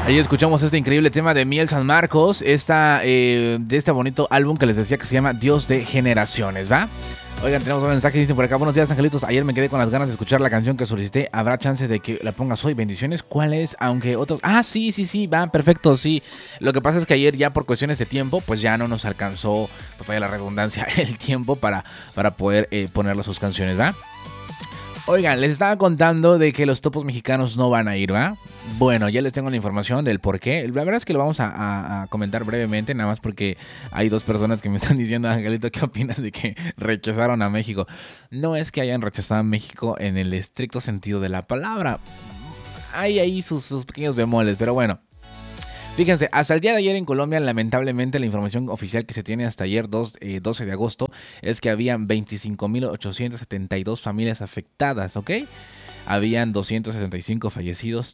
Ahí escuchamos este increíble tema de Miel San Marcos, de este bonito álbum que les decía que se llama Dios de Generaciones, ¿va? Oigan, tenemos un mensaje, dicen por acá: buenos días, angelitos, ayer me quedé con las ganas de escuchar la canción que solicité, ¿habrá chance de que la pongas hoy? Bendiciones. ¿Cuál es? Aunque otros... sí, va, perfecto, sí. Lo que pasa es que ayer ya por cuestiones de tiempo, pues ya no nos alcanzó, pues vaya la redundancia, el tiempo para poder ponerle sus canciones, ¿va? Oigan, les estaba contando de que los topos mexicanos no van a ir, ¿va? Bueno, ya les tengo la información del por qué. La verdad es que lo vamos a comentar brevemente, nada más porque hay dos personas que me están diciendo: Angelito, ¿qué opinas de que rechazaron a México? No es que hayan rechazado a México en el estricto sentido de la palabra. Hay ahí sus pequeños bemoles, pero bueno. Fíjense, hasta el día de ayer en Colombia, lamentablemente, la información oficial que se tiene hasta ayer, 12 de agosto, es que habían 25.872 familias afectadas, ¿ok? Habían 265 fallecidos,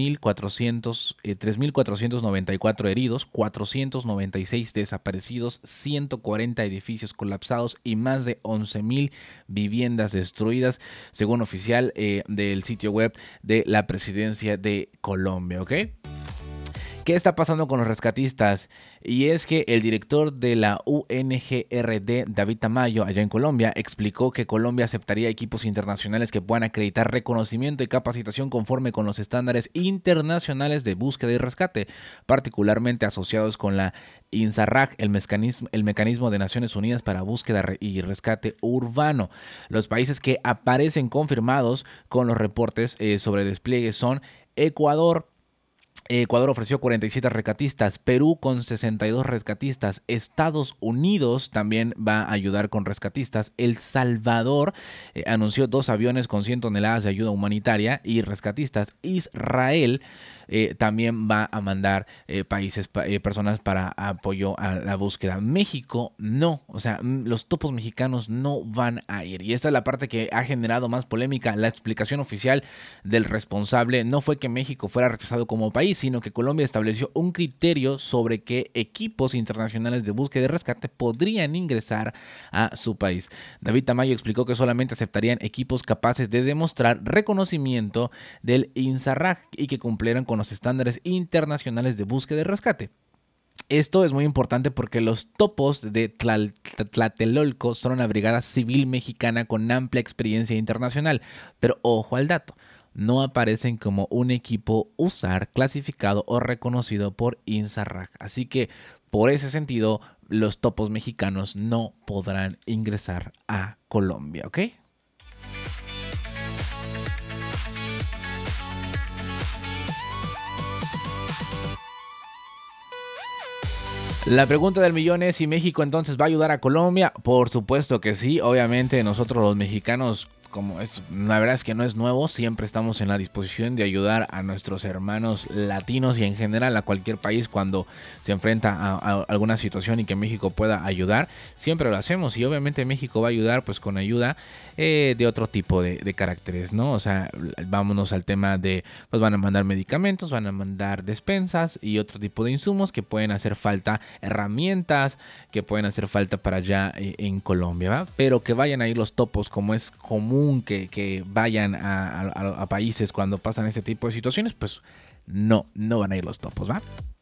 3.494 heridos, 496 desaparecidos, 140 edificios colapsados y más de 11.000 viviendas destruidas, según oficial del sitio web de la Presidencia de Colombia, ¿ok? ¿Qué está pasando con los rescatistas? Y es que el director de la UNGRD, David Tamayo, allá en Colombia, explicó que Colombia aceptaría equipos internacionales que puedan acreditar reconocimiento y capacitación conforme con los estándares internacionales de búsqueda y rescate, particularmente asociados con la INSARAG, el mecanismo de Naciones Unidas para búsqueda y rescate urbano. Los países que aparecen confirmados con los reportes sobre despliegue son Ecuador. Ecuador ofreció 47 rescatistas, Perú con 62 rescatistas, Estados Unidos también va a ayudar con rescatistas, El Salvador anunció 2 aviones con 100 toneladas de ayuda humanitaria y rescatistas, Israel también va a mandar personas para apoyo a la búsqueda. México no, o sea, los topos mexicanos no van a ir. Y esta es la parte que ha generado más polémica. La explicación oficial del responsable no fue que México fuera rechazado como país, sino que Colombia estableció un criterio sobre qué equipos internacionales de búsqueda y rescate podrían ingresar a su país. David Tamayo explicó que solamente aceptarían equipos capaces de demostrar reconocimiento del INSARAG y que cumplieran con los estándares internacionales de búsqueda y rescate. Esto es muy importante porque los topos de Tlatelolco son una brigada civil mexicana con amplia experiencia internacional, pero ojo al dato: no aparecen como un equipo usar clasificado o reconocido por INSARAG. Así que, por ese sentido, los topos mexicanos no podrán ingresar a Colombia, ¿ok? La pregunta del millón es si México entonces va a ayudar a Colombia. Por supuesto que sí, obviamente nosotros los mexicanos, como es, la verdad es que no es nuevo, siempre estamos en la disposición de ayudar a nuestros hermanos latinos y en general a cualquier país cuando se enfrenta a alguna situación y que México pueda ayudar, siempre lo hacemos. Y obviamente México va a ayudar pues con ayuda de otro tipo de caracteres, ¿no? O sea, vámonos al tema de, pues van a mandar medicamentos, van a mandar despensas y otro tipo de insumos que pueden hacer falta, herramientas que pueden hacer falta para allá en Colombia, ¿va? Pero que vayan a ir los topos, como es común que vayan a países cuando pasan ese tipo de situaciones, pues no van a ir los topos, ¿va?